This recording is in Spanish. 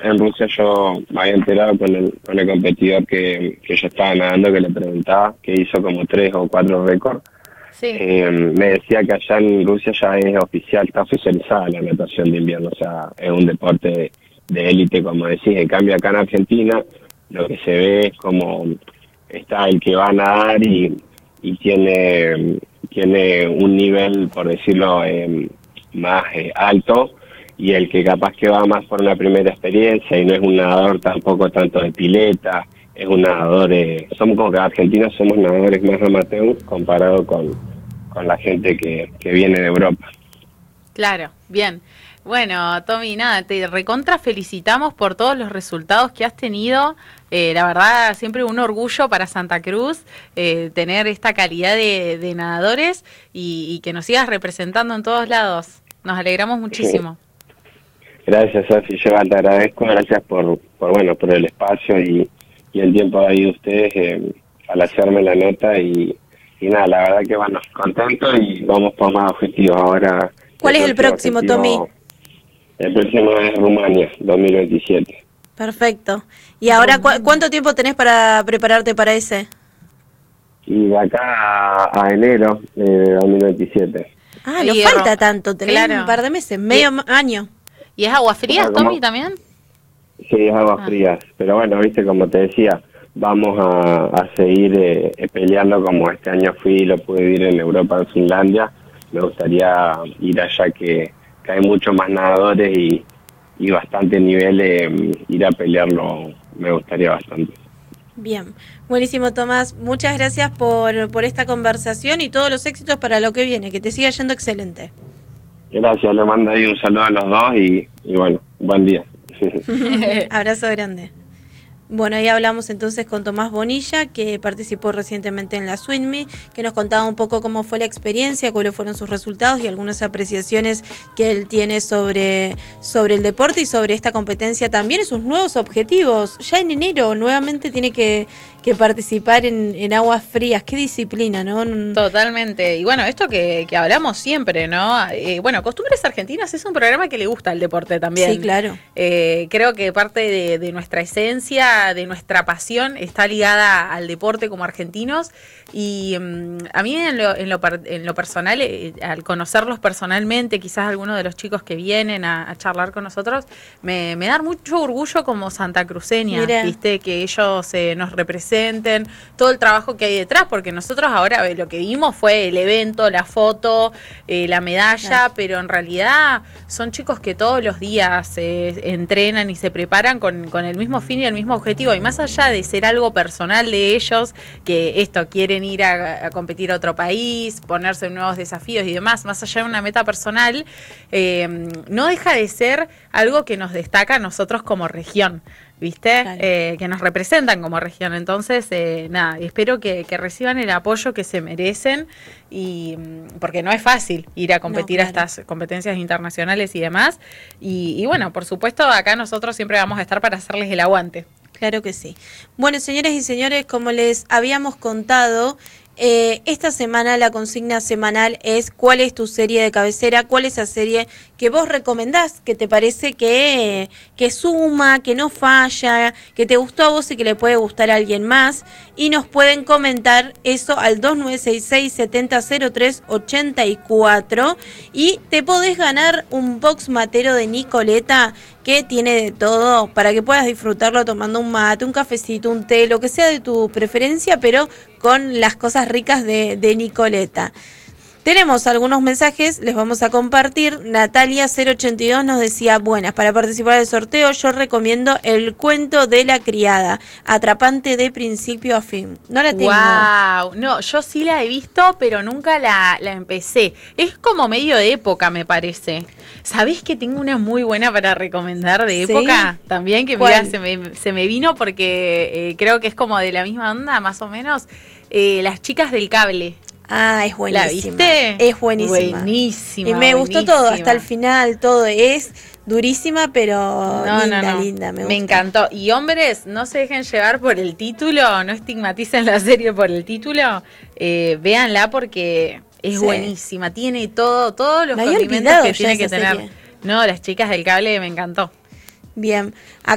en Rusia yo me había enterado con el competidor que yo estaba nadando, que le preguntaba, que hizo como 3 o 4 récords. Sí. Me decía que allá en Rusia ya es oficial, está oficializada la natación de invierno, o sea, es un deporte de élite, como decís. En cambio acá en Argentina lo que se ve es como está el que va a nadar y tiene un nivel, por decirlo, más alto, y el que capaz que va más por una primera experiencia y no es un nadador tampoco tanto de pileta, es un nadador, somos como que argentinos somos nadadores más amateur comparado con la gente que viene de Europa. Claro, bien. Bueno, Tommy, nada, te recontra felicitamos por todos los resultados que has tenido. La verdad, siempre un orgullo para Santa Cruz tener esta calidad de nadadores y que nos sigas representando en todos lados. Nos alegramos muchísimo. Gracias, Sofi. Yo te agradezco. Gracias por el espacio y el tiempo ahí de ustedes al hacerme la nota y nada, la verdad que bueno, contento y vamos por más objetivos ahora. ¿Cuál es el próximo, objetivo, Tommy? El próximo es Rumania, 2027. Perfecto. ¿Y ahora cuánto tiempo tenés para prepararte para ese? Y de acá a enero de 2027. Ah, no falta tanto, tenés un par de meses, medio año. ¿Y es agua fría, Tommy, también? Sí, es aguas frías, pero bueno, viste, como te decía, vamos a seguir peleando como este año fui y lo pude vivir en Europa, en Finlandia. Me gustaría ir allá que hay muchos más nadadores y bastante nivel, ir a pelearlo me gustaría bastante. Bien, buenísimo, Tomás, muchas gracias por esta conversación y todos los éxitos para lo que viene, que te siga yendo excelente. Gracias, le mando ahí un saludo a los dos y bueno, buen día. Abrazo grande. Bueno, ahí hablamos entonces con Tomás Bonilla, que participó recientemente en la SwimMe, que nos contaba un poco cómo fue la experiencia, cuáles fueron sus resultados y algunas apreciaciones que él tiene sobre el deporte y sobre esta competencia también y sus nuevos objetivos. Ya en enero nuevamente tiene que participar en aguas frías. Qué disciplina, ¿no? Totalmente. Y bueno, esto que hablamos siempre, ¿no? Bueno, Costumbres Argentinas es un programa que le gusta al deporte también. Sí, claro. Creo que parte de nuestra esencia, de nuestra pasión, está ligada al deporte como argentinos. Y a mí en lo personal, al conocerlos personalmente, quizás algunos de los chicos que vienen a charlar con nosotros, me da mucho orgullo como santacruceña, ¿viste? Que ellos nos representen, todo el trabajo que hay detrás, porque nosotros ahora lo que vimos fue el evento, la foto, la medalla, claro. Pero en realidad son chicos que todos los días entrenan y se preparan con el mismo fin y el mismo objetivo, y más allá de ser algo personal de ellos, que esto quieren ir a competir a otro país, ponerse en nuevos desafíos y demás, más allá de una meta personal, no deja de ser algo que nos destaca a nosotros como región, ¿viste? Claro. Que nos representan como región. Entonces, nada, espero que reciban el apoyo que se merecen, y porque no es fácil ir a competir a estas competencias internacionales y demás. Y bueno, por supuesto, acá nosotros siempre vamos a estar para hacerles el aguante. Claro que sí. Bueno, señoras y señores, como les habíamos contado, esta semana la consigna semanal es ¿cuál es tu serie de cabecera? ¿Cuál es esa serie que vos recomendás, que te parece que suma, que no falla, que te gustó a vos y que le puede gustar a alguien más? Y nos pueden comentar eso al 2966-700384 y te podés ganar un box matero de Nicoleta que tiene de todo para que puedas disfrutarlo tomando un mate, un cafecito, un té, lo que sea de tu preferencia, pero con las cosas ricas de Nicoleta. Tenemos algunos mensajes, les vamos a compartir. Natalia 082 nos decía: buenas, para participar del sorteo yo recomiendo El cuento de la criada, atrapante de principio a fin. No la tengo. Wow, no, yo sí la he visto, pero nunca la empecé. Es como medio de época, me parece. ¿Sabés que tengo una muy buena para recomendar de época? ¿Sí? También, que mirá, se me vino porque creo que es como de la misma onda, más o menos. Las chicas del cable. Ah, es buenísima. ¿La viste? Es buenísima. Buenísima. Y me gustó todo, hasta el final, todo es durísima, pero linda. Me encantó. Y hombres, no se dejen llevar por el título, no estigmaticen la serie por el título, véanla porque es buenísima, tiene todos los condimentos que tiene que tener. No, las chicas del cable me encantó. Bien.